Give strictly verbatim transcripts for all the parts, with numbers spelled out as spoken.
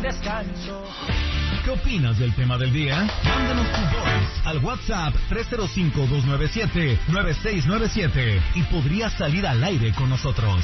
descanso. ¿Qué opinas del tema del día? Mándanos tu voice al WhatsApp tres cero cinco, dos nueve siete, nueve seis nueve siete y podrías salir al aire con nosotros.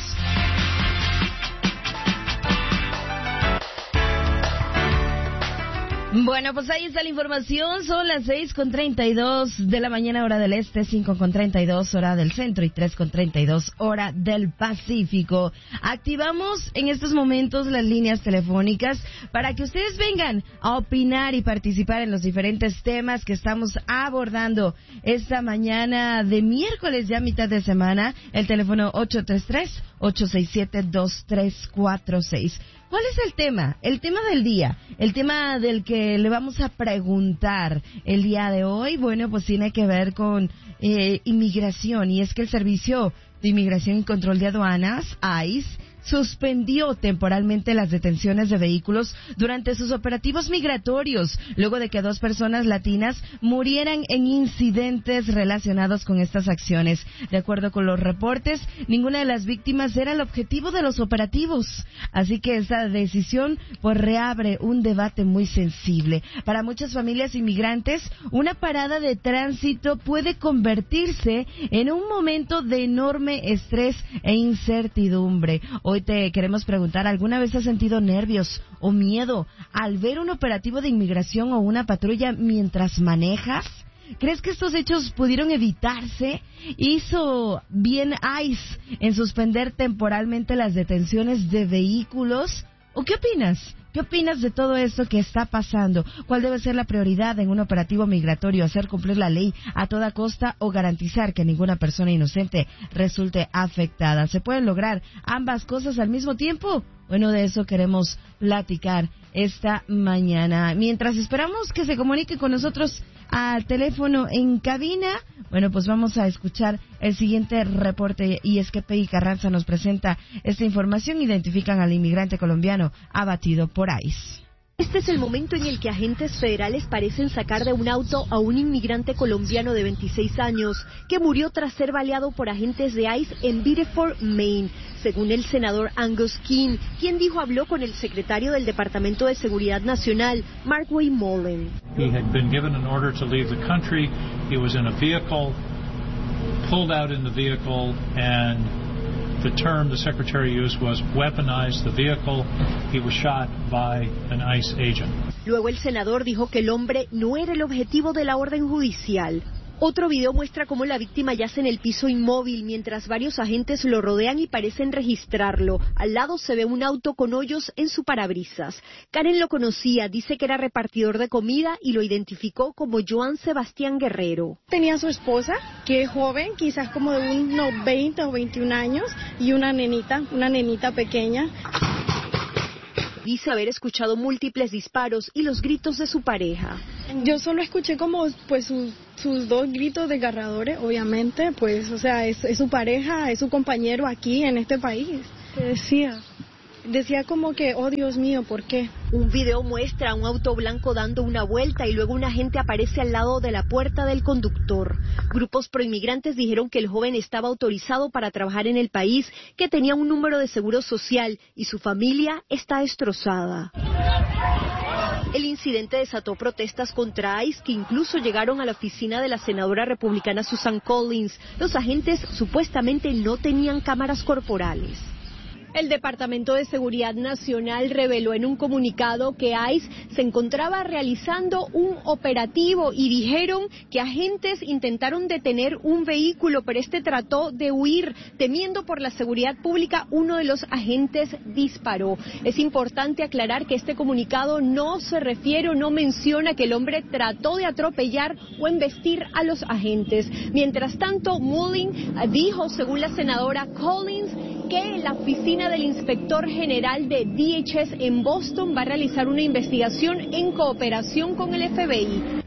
Bueno, pues ahí está la información. Son las seis con treinta y dos de la mañana, hora del este, cinco con treinta y dos, hora del centro, y tres con treinta y dos, hora del Pacífico. Activamos en estos momentos las líneas telefónicas para que ustedes vengan a opinar y participar en los diferentes temas que estamos abordando esta mañana de miércoles, ya mitad de semana. El teléfono ocho tres tres, ocho seis siete, dos tres cuatro seis. ¿Cuál es el tema? El tema del día, el tema del que le vamos a preguntar el día de hoy, bueno, pues tiene que ver con eh, inmigración, y es que el Servicio de Inmigración y Control de Aduanas, I C E, suspendió temporalmente las detenciones de vehículos durante sus operativos migratorios, luego de que dos personas latinas murieran en incidentes relacionados con estas acciones. De acuerdo con los reportes, ninguna de las víctimas era el objetivo de los operativos. Así que esa decisión pues reabre un debate muy sensible. Para muchas familias inmigrantes, una parada de tránsito puede convertirse en un momento de enorme estrés e incertidumbre. Hoy te queremos preguntar, ¿alguna vez has sentido nervios o miedo al ver un operativo de inmigración o una patrulla mientras manejas? ¿Crees que estos hechos pudieron evitarse? ¿Hizo bien I C E en suspender temporalmente las detenciones de vehículos? ¿O qué opinas? ¿Qué opinas de todo esto que está pasando? ¿Cuál debe ser la prioridad en un operativo migratorio? ¿Hacer cumplir la ley a toda costa o garantizar que ninguna persona inocente resulte afectada? ¿Se pueden lograr ambas cosas al mismo tiempo? Bueno, de eso queremos platicar esta mañana. Mientras esperamos que se comunique con nosotros al teléfono en cabina, bueno, pues vamos a escuchar el siguiente reporte, y es que Peggy Carranza nos presenta esta información. Identifican al inmigrante colombiano abatido por I C E. Este es el momento en el que agentes federales parecen sacar de un auto a un inmigrante colombiano de veintiséis años que murió tras ser baleado por agentes de I C E en Biddeford, Maine, según el senador Angus King, quien dijo habló con el secretario del Departamento de Seguridad Nacional, Mark Mullen. He had been given an order to leave the country. He was in a vehicle, pulled out in the vehicle, and the term the secretary used was weaponized the vehicle. He was shot by an I C E agent. Luego el senador dijo que el hombre no era el objetivo de la orden judicial. Otro video muestra cómo la víctima yace en el piso inmóvil mientras varios agentes lo rodean y parecen registrarlo. Al lado se ve un auto con hoyos en su parabrisas. Karen lo conocía, dice que era repartidor de comida y lo identificó como Joan Sebastián Guerrero. Tenía a su esposa, que es joven, quizás como de unos veinte o veintiún años, y una nenita, una nenita pequeña. Dice haber escuchado múltiples disparos y los gritos de su pareja. Yo solo escuché como pues sus, sus dos gritos desgarradores, obviamente, pues, o sea, es, es su pareja, es su compañero aquí en este país. ¿Qué decía? Decía como que, oh Dios mío, ¿por qué? Un video muestra a un auto blanco dando una vuelta y luego un agente aparece al lado de la puerta del conductor. Grupos proinmigrantes dijeron que el joven estaba autorizado para trabajar en el país, que tenía un número de seguro social y su familia está destrozada. El incidente desató protestas contra I C E que incluso llegaron a la oficina de la senadora republicana Susan Collins. Los agentes supuestamente no tenían cámaras corporales. El Departamento de Seguridad Nacional reveló en un comunicado que I C E se encontraba realizando un operativo y dijeron que agentes intentaron detener un vehículo, pero este trató de huir. Temiendo por la seguridad pública, uno de los agentes disparó. Es importante aclarar que este comunicado no se refiere o no menciona que el hombre trató de atropellar o embestir a los agentes. Mientras tanto, Mullen dijo, según la senadora Collins, que la oficina del inspector general de D H S en Boston va a realizar una investigación en cooperación con el F B I.